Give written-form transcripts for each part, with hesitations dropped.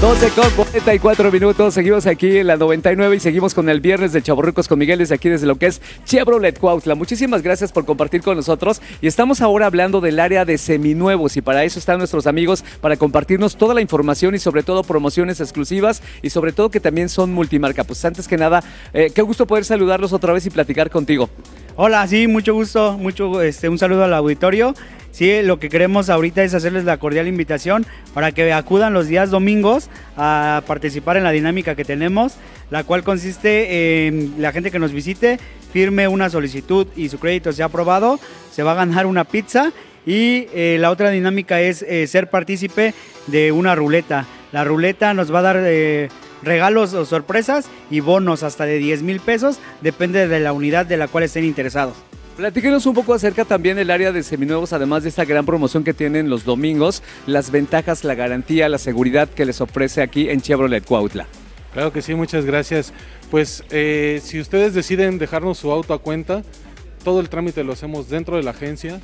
12:44. Seguimos aquí en la 99 y seguimos con el viernes de Chavorrucos con Miguel desde aquí, desde lo que es Chevrolet Cuautla. Muchísimas gracias por compartir con nosotros y estamos ahora hablando del área de seminuevos y para eso están nuestros amigos para compartirnos toda la información y sobre todo promociones exclusivas y sobre todo que también son multimarca. Pues antes que nada, qué gusto poder saludarlos otra vez y platicar contigo. Hola, sí, mucho gusto, un saludo al auditorio. Sí, lo que queremos ahorita es hacerles la cordial invitación para que acudan los días domingos a participar en la dinámica que tenemos, la cual consiste en la gente que nos visite, firme una solicitud y su crédito sea aprobado, se va a ganar una pizza y la otra dinámica es ser partícipe de una ruleta. La ruleta nos va a dar regalos o sorpresas y bonos hasta de 10,000 pesos, depende de la unidad de la cual estén interesados. Platíquenos un poco acerca también del área de seminuevos, además de esta gran promoción que tienen los domingos, las ventajas, la garantía, la seguridad que les ofrece aquí en Chevrolet Cuautla. Claro que sí, muchas gracias. Pues si ustedes deciden dejarnos su auto a cuenta, todo el trámite lo hacemos dentro de la agencia,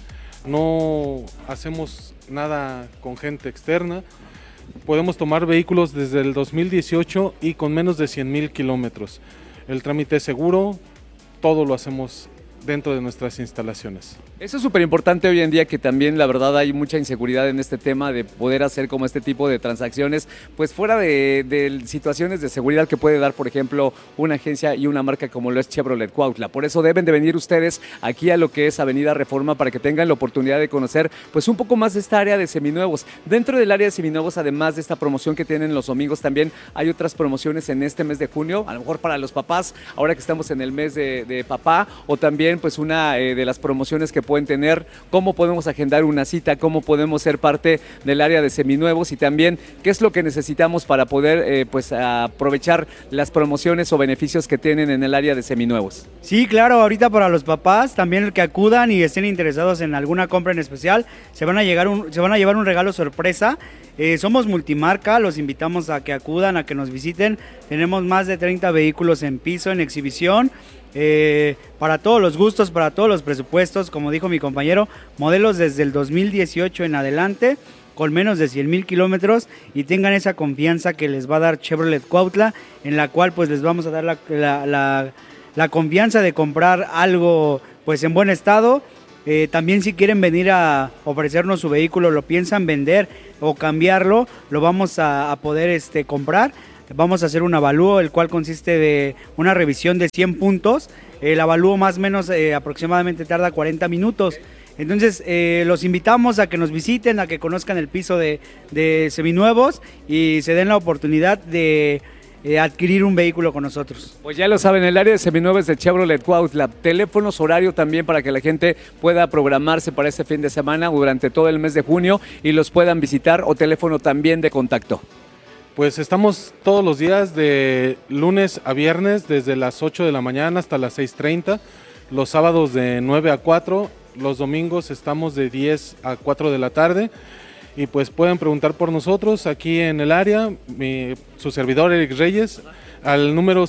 no hacemos nada con gente externa. Podemos tomar vehículos desde el 2018 y con menos de 100,000 kilómetros. El trámite es seguro, todo lo hacemos dentro de nuestras instalaciones. Eso es súper importante hoy en día, que también la verdad hay mucha inseguridad en este tema de poder hacer como este tipo de transacciones, pues fuera de situaciones de seguridad que puede dar, por ejemplo, una agencia y una marca como lo es Chevrolet Cuautla. Por eso deben de venir ustedes aquí a lo que es Avenida Reforma para que tengan la oportunidad de conocer pues un poco más de esta área de seminuevos. Dentro del área de seminuevos, además de esta promoción que tienen los domingos, también hay otras promociones en este mes de junio, a lo mejor para los papás, ahora que estamos en el mes de papá, o también pues una de las promociones que pueden tener, cómo podemos agendar una cita, cómo podemos ser parte del área de seminuevos y también qué es lo que necesitamos para poder pues aprovechar las promociones o beneficios que tienen en el área de seminuevos. Sí, claro, ahorita para los papás, también el que acudan y estén interesados en alguna compra en especial, se van a llevar un regalo sorpresa. Somos multimarca, los invitamos a que acudan, a que nos visiten. Tenemos más de 30 vehículos en piso, en exhibición. Para todos los gustos, para todos los presupuestos, como dijo mi compañero, modelos desde el 2018 en adelante, con menos de 100,000 kilómetros y tengan esa confianza que les va a dar Chevrolet Cuautla, en la cual pues les vamos a dar la confianza de comprar algo pues en buen estado. También si quieren venir a ofrecernos su vehículo, lo piensan vender o cambiarlo, lo vamos a poder comprar. Vamos a hacer un avalúo, el cual consiste de una revisión de 100 puntos. El avalúo más o menos aproximadamente tarda 40 minutos. Entonces los invitamos a que nos visiten, a que conozcan el piso de seminuevos y se den la oportunidad de adquirir un vehículo con nosotros. Pues ya lo saben, el área de seminuevos de Chevrolet Cuautla, teléfonos, horario también para que la gente pueda programarse para este fin de semana o durante todo el mes de junio y los puedan visitar, o teléfono también de contacto. Pues estamos todos los días de lunes a viernes desde las 8 de la mañana hasta las 6:30, los sábados de 9 a 4, los domingos estamos de 10 a 4 de la tarde y pues pueden preguntar por nosotros aquí en el área, su servidor Eric Reyes, al número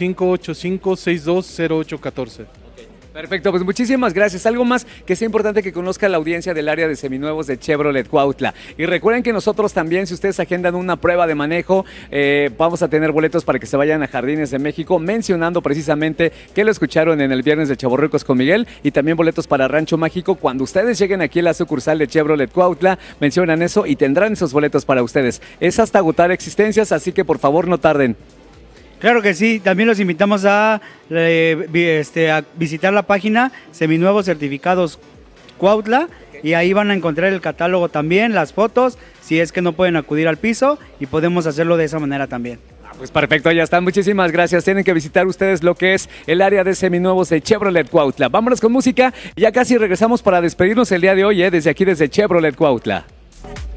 5585-620814. Perfecto, pues muchísimas gracias. Algo más que sea importante que conozca la audiencia del área de seminuevos de Chevrolet Cuautla. Y recuerden que nosotros también, si ustedes agendan una prueba de manejo, vamos a tener boletos para que se vayan a Jardines de México, mencionando precisamente que lo escucharon en el viernes de Chavorrucos con Miguel, y también boletos para Rancho Mágico. Cuando ustedes lleguen aquí a la sucursal de Chevrolet Cuautla, mencionan eso y tendrán esos boletos para ustedes. Es hasta agotar existencias, así que por favor no tarden. Claro que sí, también los invitamos a visitar la página Seminuevos Certificados Cuautla y ahí van a encontrar el catálogo también, las fotos, si es que no pueden acudir al piso y podemos hacerlo de esa manera también. Pues perfecto, ya están, muchísimas gracias. Tienen que visitar ustedes lo que es el área de seminuevos de Chevrolet Cuautla. Vámonos con música, ya casi regresamos para despedirnos el día de hoy, desde aquí, desde Chevrolet Cuautla.